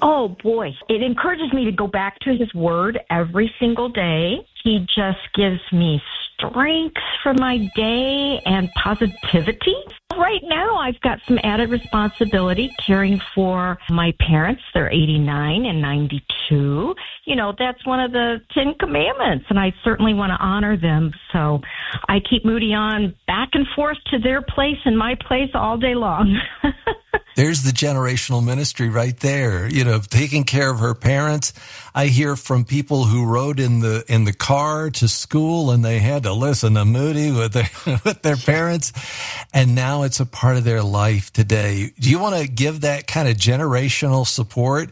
Oh, boy. It encourages me to go back to his word every single day. He just gives me strength for my day and positivity. Right now, I've got some added responsibility caring for my parents. They're 89 and 92. You know, that's one of the 10 commandments, and I certainly want to honor them. So I keep Moody on back and forth to their place and my place all day long. There's the generational ministry right there. You know, taking care of her parents. I hear from people who rode in the car to school and they had to listen to Moody with their parents. And now it's a part of their life today. Do you want to give that kind of generational support?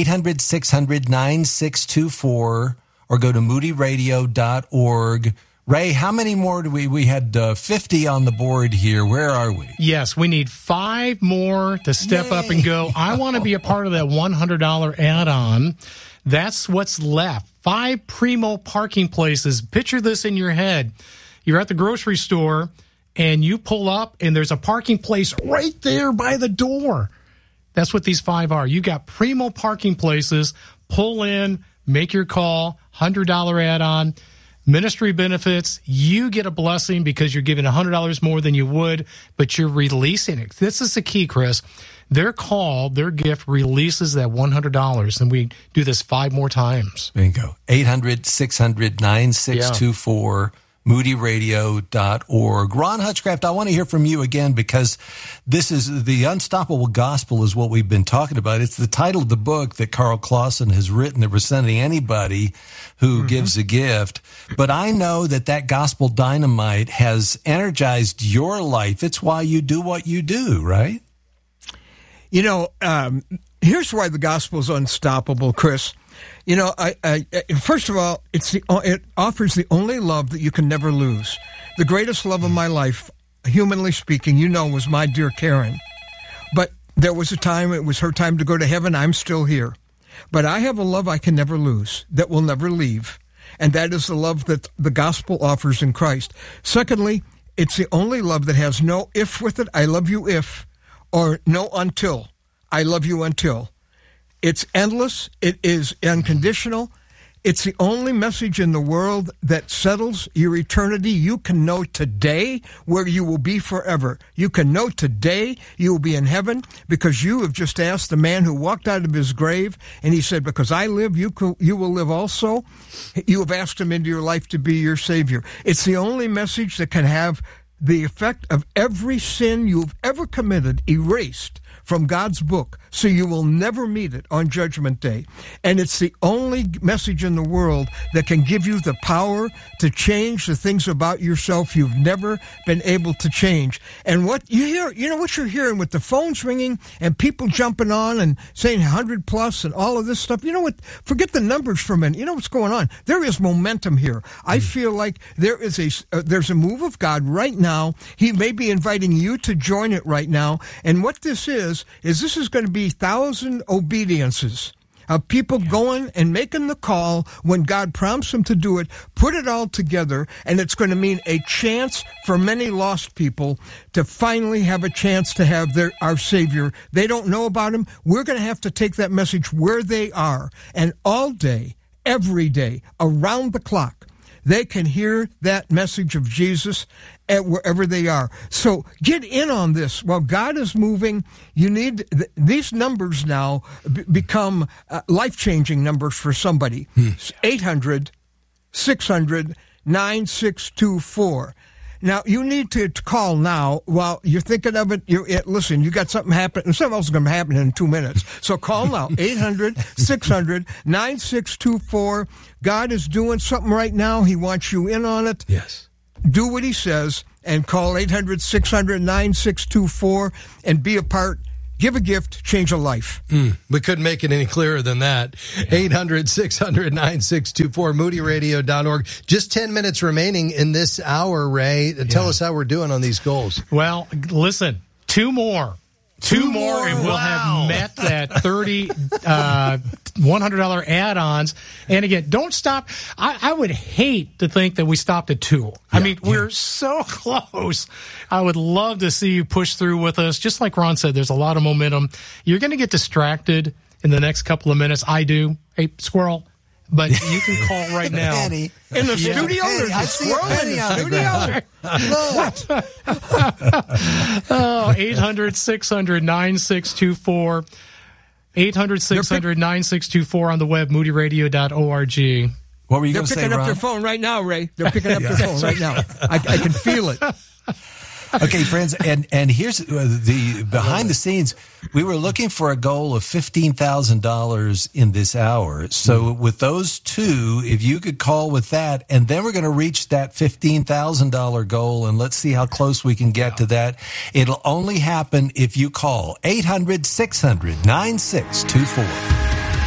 800-600-9624 or go to moodyradio.org. Ray, how many more do we had 50 on the board here. Where are we? Yes, we need 5 more to step up and go, I want to be a part of that $100 add-on. That's what's left. 5 Primo parking places. Picture this in your head. You're at the grocery store, and you pull up, and there's a parking place right there by the door. That's what these 5 are. You got Primo parking places. Pull in, make your call, $100 add-on. Ministry benefits, you get a blessing because you're giving $100 more than you would, but you're releasing it. This is the key, Chris. Their call, their gift releases that $100, and we do this 5 more times. Bingo. 800-600-9624. moodyradio.org. Ron Hutchcraft, I want to hear from you again because this is the Unstoppable Gospel is what we've been talking about. It's the title of the book that Carl Clausen has written that we're sending anybody who gives a gift. But I know that gospel dynamite has energized your life. It's why you do what you do, right? You know, here's why the gospel is unstoppable, Chris. You know, I first of all, it offers the only love that you can never lose. The greatest love of my life, humanly speaking, you know, was my dear Karen. But there was a time, it was her time to go to heaven. I'm still here. But I have a love I can never lose, that will never leave. And that is the love that the gospel offers in Christ. Secondly, it's the only love that has no if with it, I love you if, or no until, I love you until. It's endless. It is unconditional. It's the only message in the world that settles your eternity. You can know today where you will be forever. You can know today you will be in heaven because you have just asked the man who walked out of his grave, and he said, because I live, you will live also. You have asked him into your life to be your Savior. It's the only message that can have the effect of every sin you've ever committed erased from God's book, so you will never meet it on Judgment Day. And it's the only message in the world that can give you the power to change the things about yourself you've never been able to change. And what you hear, you know what you're hearing with the phones ringing and people jumping on and saying 100 plus and all of this stuff. You know what? Forget the numbers for a minute. You know what's going on? There is momentum here. I feel like there's a move of God right now. He may be inviting you to join it right now. And what this is this is going to be 1,000 obediences of people going and making the call when God prompts them to do it, put it all together, and it's going to mean a chance for many lost people to finally have a chance to have our Savior. They don't know about Him. We're going to have to take that message where they are, and all day, every day, around the clock, they can hear that message of Jesus at wherever they are. So get in on this. While God is moving, you need these numbers now become life-changing numbers for somebody. 800-600-9624. Now, you need to call now while you're thinking of it. Listen, you got something happen. Something else is going to happen in 2 minutes. So call now, 800-600-9624. God is doing something right now. He wants you in on it. Yes. Do what He says and call 800-600-9624 and be a part. Give a gift, change a life. We couldn't make it any clearer than that. 800-600-9624, moodyradio.org. Just 10 minutes remaining in this hour, Ray. Tell us how we're doing on these goals. Well, listen, 2 more. Two more, and we'll have met that $100 add-ons. And again, don't stop. I would hate to think that we stopped at 2. I mean, we're so close. I would love to see you push through with us. Just like Ron said, there's a lot of momentum. You're going to get distracted in the next couple of minutes. I do. Hey, squirrel. But you can call right now. Penny. In the studio? Penny, There's I a see squirrel in Penny on the the ground. Oh, 800-600-9624. 800-600-9624 on the web, moodyradio.org. What were you They're going to say, picking up Ron? their phone right now, Ray. They're picking up their phone right now. I can feel it. Okay, friends, and here's the behind the scenes. We were looking for a goal of $15,000 in this hour. So with those two, if you could call with that, and then we're going to reach that $15,000 goal, and let's see how close we can get to that. It'll only happen if you call 800-600-9624.